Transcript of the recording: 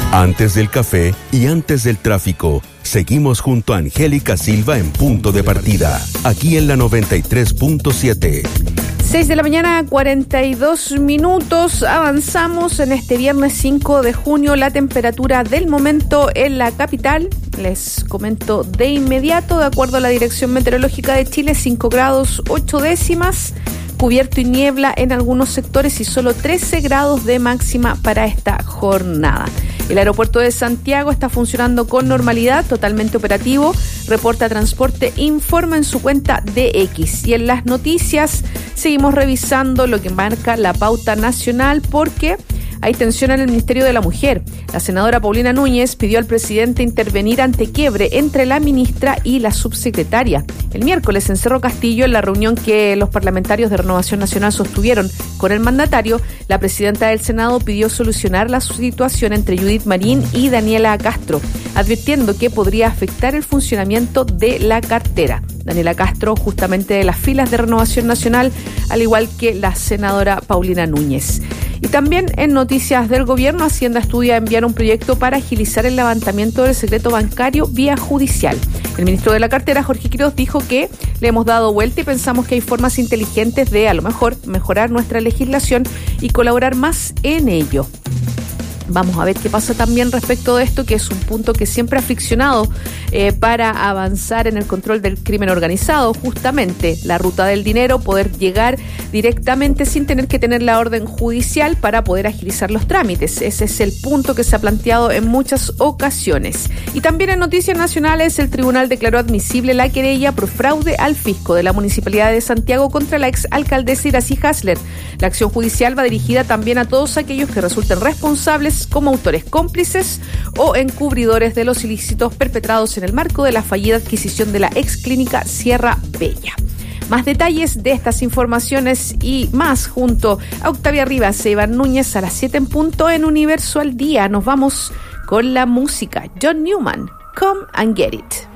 Antes del café y antes del tráfico, seguimos junto a Angélica Silva en Punto de Partida, aquí en la 93.7. 6 de la mañana, 42 minutos. Avanzamos en este viernes 5 de junio. La temperatura del momento en la capital, les comento de inmediato, de acuerdo a la Dirección Meteorológica de Chile, 5 grados 8 décimas, cubierto y niebla en algunos sectores y solo 13 grados de máxima para esta jornada. El aeropuerto de Santiago está funcionando con normalidad, totalmente operativo. Reporta Transporte informa en su cuenta de X. Y en las noticias seguimos revisando lo que marca la pauta nacional porque hay tensión en el Ministerio de la Mujer. La senadora Paulina Núñez pidió al presidente intervenir ante quiebre entre la ministra y la subsecretaria. El miércoles en Cerro Castillo, en la reunión que los parlamentarios de Renovación Nacional sostuvieron con el mandatario, la presidenta del Senado pidió solucionar la situación entre Judith Marín y Daniela Castro, advirtiendo que podría afectar el funcionamiento de la cartera. Daniela Castro, justamente de las filas de Renovación Nacional, al igual que la senadora Paulina Núñez. Y también en noticias del gobierno, Hacienda estudia enviar un proyecto para agilizar el levantamiento del secreto bancario vía judicial. El ministro de la cartera, Jorge Quiroz, dijo que le hemos dado vuelta y pensamos que hay formas inteligentes de, a lo mejor, mejorar nuestra legislación y colaborar más en ello. Vamos a ver qué pasa también respecto de esto, que es un punto que siempre ha friccionado para avanzar en el control del crimen organizado, justamente la ruta del dinero, poder llegar directamente sin tener que tener la orden judicial para poder agilizar los trámites. Ese es el punto que se ha planteado en muchas ocasiones. Y también en noticias nacionales, el tribunal declaró admisible la querella por fraude al fisco de la Municipalidad de Santiago contra la exalcaldesa Iracy Hasler. La acción judicial va dirigida también a todos aquellos que resulten responsables como autores cómplices o encubridores de los ilícitos perpetrados en el marco de la fallida adquisición de la exclínica Sierra Bella. Más detalles de estas informaciones y más junto a Octavia Rivas e Iván Núñez a las 7 en punto en Universo al Día. Nos vamos con la música. John Newman, Come and Get It.